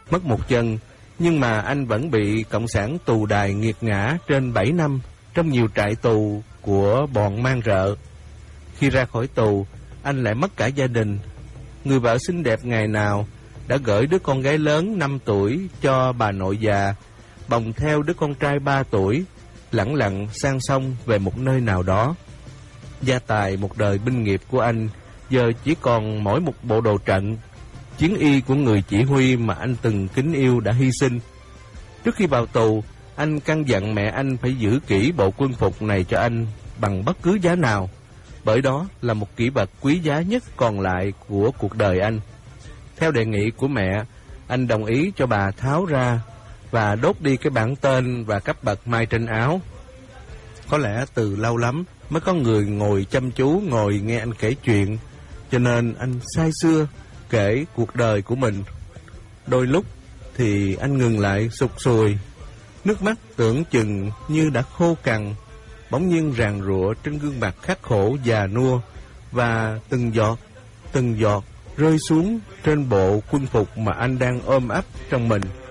mất một chân, nhưng mà anh vẫn bị Cộng sản tù đày nghiệt ngã trên 7 năm trong nhiều trại tù của bọn man rợ. Khi ra khỏi tù, anh lại mất cả gia đình. Người vợ xinh đẹp ngày nào đã gửi đứa con gái lớn 5 tuổi cho bà nội già, bồng theo đứa con trai 3 tuổi, lẳng lặng sang sông về một nơi nào đó. Gia tài một đời binh nghiệp của anh giờ chỉ còn mỗi một bộ đồ trận. Chiến y của người chỉ huy mà anh từng kính yêu đã hy sinh. Trước khi vào tù, anh căn dặn mẹ anh phải giữ kỹ bộ quân phục này cho anh bằng bất cứ giá nào, bởi đó là một kỷ vật quý giá nhất còn lại của cuộc đời anh. Theo đề nghị của mẹ, anh đồng ý cho bà tháo ra và đốt đi cái bảng tên và cấp bậc mai trên áo. Có lẽ từ lâu lắm mới có người ngồi chăm chú ngồi nghe anh kể chuyện, cho nên anh say sưa kể cuộc đời của mình. Đôi lúc thì anh ngừng lại sụt sùi, nước mắt tưởng chừng như đã khô cằn, bỗng nhiên ràn rụa trên gương mặt khắc khổ già nua, và từng giọt rơi xuống trên bộ quân phục mà anh đang ôm ấp trong mình.